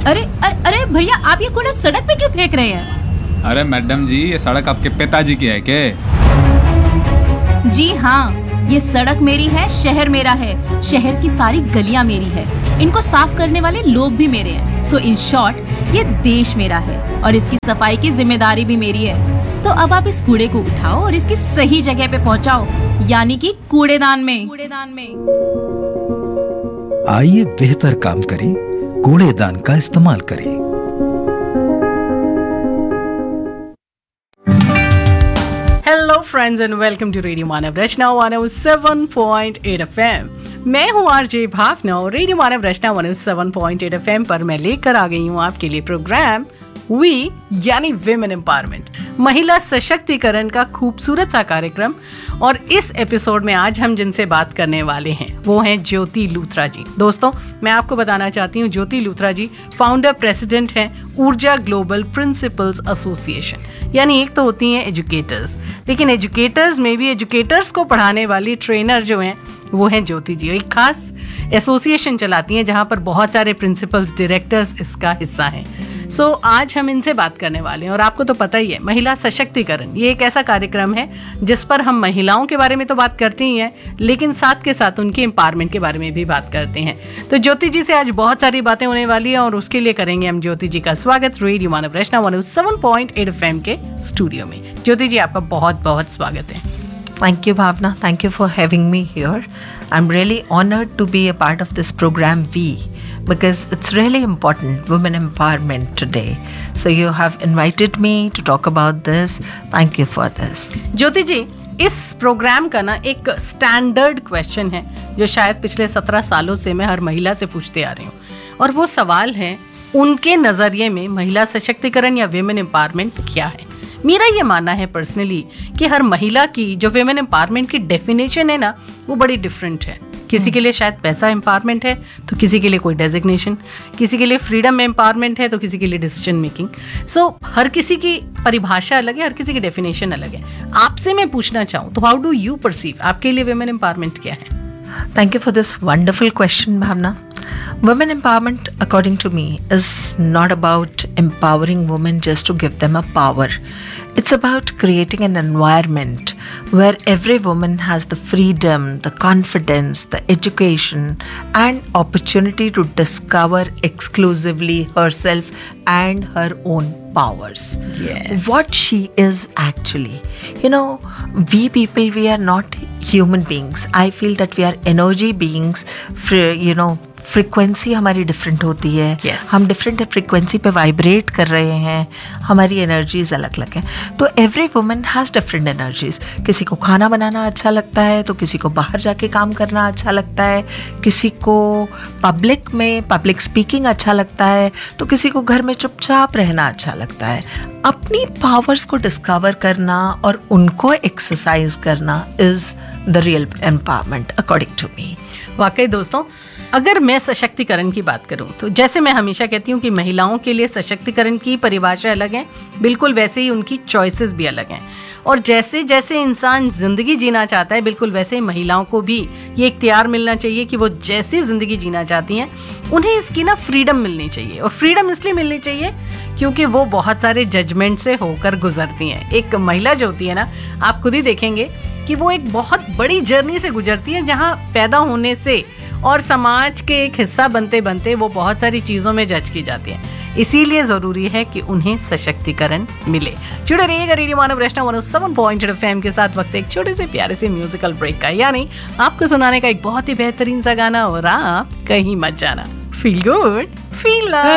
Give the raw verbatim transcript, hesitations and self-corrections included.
अरे अरे अरे भैया, आप ये कूड़ा सड़क पे क्यों फेंक रहे हैं? अरे मैडम जी, ये सड़क आपके पिताजी की है क्या? जी हाँ, ये सड़क मेरी है, शहर मेरा है, शहर की सारी गलियां मेरी है, इनको साफ करने वाले लोग भी मेरे हैं। सो इन शॉर्ट, ये देश मेरा है और इसकी सफाई की जिम्मेदारी भी मेरी है। तो अब आप इस कूड़े को उठाओ और इसकी सही जगह पे पहुंचाओ, यानी कि कूड़ेदान में। कूड़ेदान में आइए बेहतर काम करें, कूड़ेदान का इस्तेमाल करें। Hello friends and welcome to radio Manav Rachna one O seven point eight F M. मैं हूँ आरजे भावना और रेडियो मानव रचना one O seven point eight F M पर मैं लेकर आ गई हूँ आपके लिए प्रोग्राम वी यानी विमेन एम्पावरमेंट, महिला सशक्तिकरण का खूबसूरत सा कार्यक्रम। और इस एपिसोड में आज हम जिनसे बात करने वाले हैं वो हैं ज्योति लूथरा जी। दोस्तों, मैं आपको बताना चाहती हूँ, ज्योति लूथरा जी फाउंडर प्रेसिडेंट हैं ऊर्जा ग्लोबल प्रिंसिपल्स एसोसिएशन। यानी एक तो होती हैं एजुकेटर्स, लेकिन एजुकेटर्स में भी एजुकेटर्स को पढ़ाने वाली ट्रेनर जो हैं वो हैं ज्योति जी। एक खास एसोसिएशन चलाती हैं जहाँ पर बहुत सारे प्रिंसिपल्स, डायरेक्टर्स इसका हिस्सा हैं। सो so, आज हम इनसे बात करने वाले हैं। और आपको तो पता ही है, महिला सशक्तिकरण ये एक ऐसा कार्यक्रम है जिस पर हम महिलाओं के बारे में तो बात करते ही हैं, लेकिन साथ के साथ उनके एम्पावरमेंट के बारे में भी बात करते हैं। तो ज्योति जी से आज बहुत सारी बातें होने वाली हैं और उसके लिए करेंगे हम ज्योति जी का स्वागत रेडियो मानव रचना one O seven point eight F M के स्टूडियो में। ज्योति जी, आपका बहुत बहुत स्वागत है। Thank you, Bhavna. Thank you for having me here. I'm really honored to be a part of this program, V, because it's really important, women empowerment today. So you have invited me to talk about this. Thank you for this. ज्योति जी, इस programme का ना एक standard question है जो शायद पिछले सत्रह सालों से मैं हर महिला से पूछते आ रही हूँ, और वो सवाल है, उनके नज़रिए में महिला सशक्तिकरण या विमेन एम्पावरमेंट क्या है। मेरा ये मानना है पर्सनली कि हर महिला की जो विमेन एम्पावरमेंट की डेफिनेशन है ना, वो बड़ी डिफरेंट है। किसी के लिए शायद पैसा एम्पावरमेंट है, तो किसी के लिए कोई डेजिग्नेशन, किसी के लिए फ्रीडम एम्पावरमेंट है, तो किसी के लिए डिसीजन मेकिंग। सो हर किसी की परिभाषा अलग है, हर किसी की डेफिनेशन अलग है। आपसे मैं पूछना चाहूँ तो हाउ डू यू परसीव, आपके लिए विमेन एम्पावरमेंट क्या है? Thank you for this wonderful question, Bhavna. Women empowerment, according to me, is not about empowering women just to give them a power. It's about creating an environment where every woman has the freedom, the confidence, the education, and opportunity to discover exclusively herself and her own powers. Yes. What she is actually. You know, we people, we are not human beings. I feel that we are energy beings, you know, frequency हमारी different होती है। yes. हम different frequency पे vibrate कर रहे हैं, हमारी energies अलग अलग हैं। तो every woman has different energies. किसी को खाना बनाना अच्छा लगता है, तो किसी को बाहर जाके काम करना अच्छा लगता है, किसी को पब्लिक में पब्लिक स्पीकिंग अच्छा लगता है, तो किसी को घर में चुपचाप रहना अच्छा लगता है। अपनी पावर्स को डिस्कवर करना और उनको एक्सरसाइज करना is the real empowerment according to me. वाकई दोस्तों, अगर मैं सशक्तिकरण की बात करूं तो जैसे मैं हमेशा कहती हूं कि महिलाओं के लिए सशक्तिकरण की परिभाषा अलग है, बिल्कुल वैसे ही उनकी चॉइसेस भी अलग हैं। और जैसे जैसे इंसान ज़िंदगी जीना चाहता है, बिल्कुल वैसे ही महिलाओं को भी ये इख्तियार मिलना चाहिए कि वो जैसी ज़िंदगी जीना चाहती हैं उन्हें इसकी ना फ्रीडम मिलनी चाहिए। और फ्रीडम इसलिए मिलनी चाहिए क्योंकि वो बहुत सारे जजमेंट से होकर गुजरती हैं। एक महिला जो होती है ना, आप खुद ही देखेंगे कि वो एक बहुत बड़ी जर्नी से गुजरती है, जहाँ पैदा होने से और समाज के एक हिस्सा बनते बनते वो बहुत सारी चीज़ों में जज की जाती है। इसीलिए ज़रूरी है कि उन्हें सशक्तिकरण मिले। जुड़े रहिएगा रेडियो मानव रचना one O seven point eight F M के साथ। वक्त एक छोटे से प्यारे से म्यूजिकल ब्रेक का, यानी आपको सुनाने का एक बहुत ही बेहतरीन सा गाना, और आप कहीं मत जाना। Feel good, feel love.